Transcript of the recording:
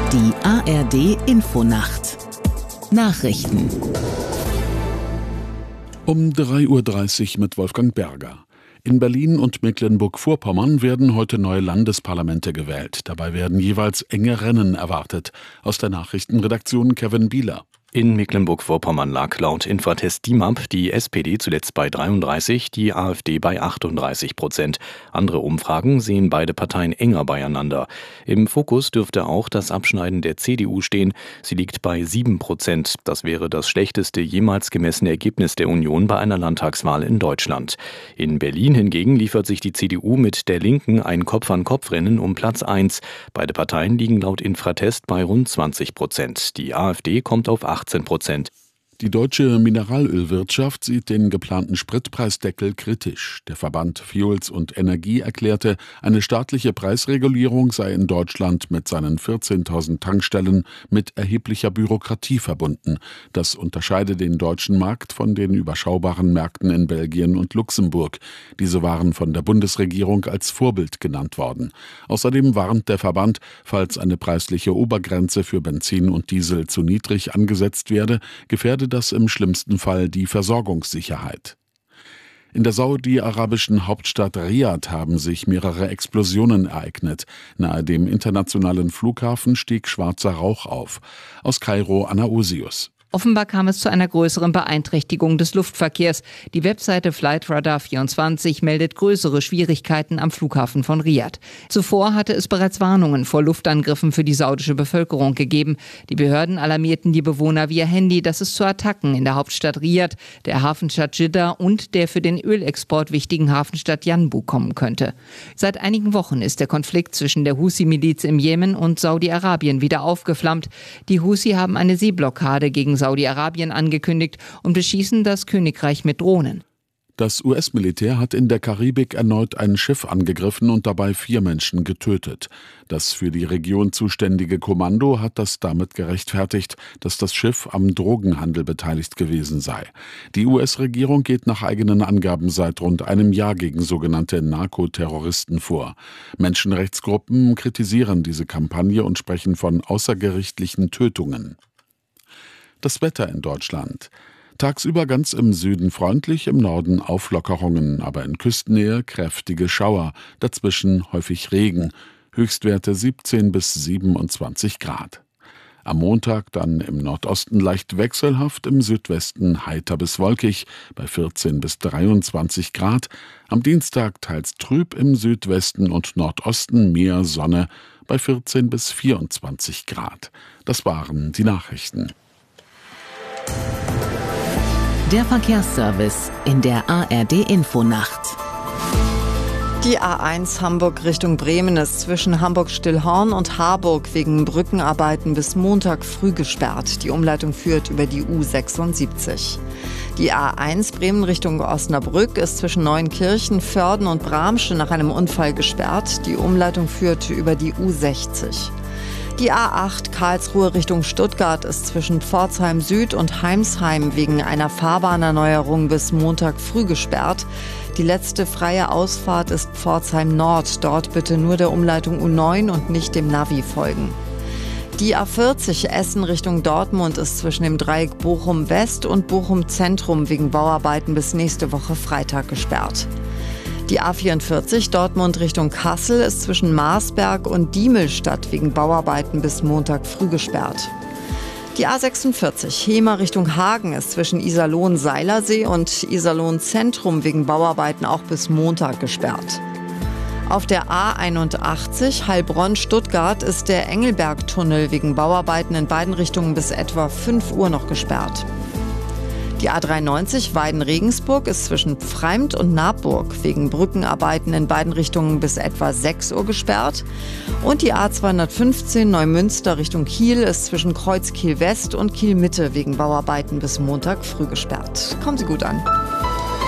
Die ARD Infonacht Nachrichten Um 3:30 Uhr mit Wolfgang Berger. In Berlin und Mecklenburg-Vorpommern werden heute neue Landesparlamente gewählt. Dabei werden jeweils enge Rennen erwartet. Aus der Nachrichtenredaktion Kevin Bieler. In Mecklenburg-Vorpommern lag laut Infratest DIMAP die SPD zuletzt bei 33%, die AfD bei 38%. Andere Umfragen sehen beide Parteien enger beieinander. Im Fokus dürfte auch das Abschneiden der CDU stehen. Sie liegt bei 7%. Das wäre das schlechteste jemals gemessene Ergebnis der Union bei einer Landtagswahl in Deutschland. In Berlin hingegen liefert sich die CDU mit der Linken ein Kopf-an-Kopf-Rennen um Platz 1. Beide Parteien liegen laut Infratest bei rund 20%. Die AfD kommt auf 18%. Die deutsche Mineralölwirtschaft sieht den geplanten Spritpreisdeckel kritisch. Der Verband Fuels und Energie erklärte, eine staatliche Preisregulierung sei in Deutschland mit seinen 14.000 Tankstellen mit erheblicher Bürokratie verbunden. Das unterscheide den deutschen Markt von den überschaubaren Märkten in Belgien und Luxemburg. Diese waren von der Bundesregierung als Vorbild genannt worden. Außerdem warnt der Verband, falls eine preisliche Obergrenze für Benzin und Diesel zu niedrig angesetzt werde, gefährde das im schlimmsten Fall die Versorgungssicherheit. In der saudi-arabischen Hauptstadt Riad haben sich mehrere Explosionen ereignet. Nahe dem internationalen Flughafen stieg schwarzer Rauch auf. Aus Kairo Anna Osius. Offenbar kam es zu einer größeren Beeinträchtigung des Luftverkehrs. Die Webseite Flightradar24 meldet größere Schwierigkeiten am Flughafen von Riad. Zuvor hatte es bereits Warnungen vor Luftangriffen für die saudische Bevölkerung gegeben. Die Behörden alarmierten die Bewohner via Handy, dass es zu Attacken in der Hauptstadt Riad, der Hafenstadt Dschidda und der für den Ölexport wichtigen Hafenstadt Yanbu kommen könnte. Seit einigen Wochen ist der Konflikt zwischen der Husi-Miliz im Jemen und Saudi-Arabien wieder aufgeflammt. Die Husi haben eine Seeblockade gegen Saudi-Arabien angekündigt und beschießen das Königreich mit Drohnen. Das US-Militär hat in der Karibik erneut ein Schiff angegriffen und dabei 4 Menschen getötet. Das für die Region zuständige Kommando hat das damit gerechtfertigt, dass das Schiff am Drogenhandel beteiligt gewesen sei. Die US-Regierung geht nach eigenen Angaben seit rund einem Jahr gegen sogenannte Narkoterroristen vor. Menschenrechtsgruppen kritisieren diese Kampagne und sprechen von außergerichtlichen Tötungen. Das Wetter in Deutschland. Tagsüber ganz im Süden freundlich, im Norden Auflockerungen, aber in Küstennähe kräftige Schauer, dazwischen häufig Regen, Höchstwerte 17 bis 27 Grad. Am Montag dann im Nordosten leicht wechselhaft, im Südwesten heiter bis wolkig, bei 14 bis 23 Grad. Am Dienstag teils trüb, im Südwesten und Nordosten mehr Sonne, bei 14 bis 24 Grad. Das waren die Nachrichten. Der Verkehrsservice in der ARD Infonacht. Die A1 Hamburg Richtung Bremen ist zwischen Hamburg-Stillhorn und Harburg wegen Brückenarbeiten bis Montag früh gesperrt. Die Umleitung führt über die U76. Die A1 Bremen Richtung Osnabrück ist zwischen Neuenkirchen, Vörden und Bramsche nach einem Unfall gesperrt. Die Umleitung führt über die U60. Die A8 Karlsruhe Richtung Stuttgart ist zwischen Pforzheim Süd und Heimsheim wegen einer Fahrbahnerneuerung bis Montag früh gesperrt. Die letzte freie Ausfahrt ist Pforzheim Nord. Dort bitte nur der Umleitung U9 und nicht dem Navi folgen. Die A40 Essen Richtung Dortmund ist zwischen dem Dreieck Bochum West und Bochum Zentrum wegen Bauarbeiten bis nächste Woche Freitag gesperrt. Die A44 Dortmund Richtung Kassel ist zwischen Marsberg und Diemelstadt wegen Bauarbeiten bis Montag früh gesperrt. Die A46 Hemer Richtung Hagen ist zwischen Iserlohn-Seilersee und Iserlohn-Zentrum wegen Bauarbeiten auch bis Montag gesperrt. Auf der A81 Heilbronn-Stuttgart ist der Engelberg-Tunnel wegen Bauarbeiten in beiden Richtungen bis etwa 5 Uhr noch gesperrt. Die A93 Weiden-Regensburg ist zwischen Pfreimt und Nabburg wegen Brückenarbeiten in beiden Richtungen bis etwa 6 Uhr gesperrt. Und die A215 Neumünster Richtung Kiel ist zwischen Kreuz Kiel West und Kiel Mitte wegen Bauarbeiten bis Montag früh gesperrt. Kommen Sie gut an.